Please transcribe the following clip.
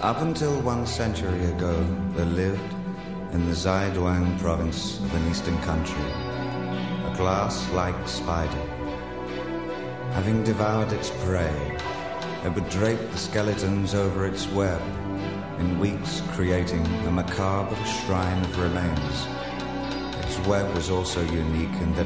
Up until 1 century ago, there lived in the Zaiduang province of an eastern country a glass-like spider. Having devoured its prey, it would drape the skeletons over its web, in weeks creating a macabre shrine of remains. Its web was also unique in that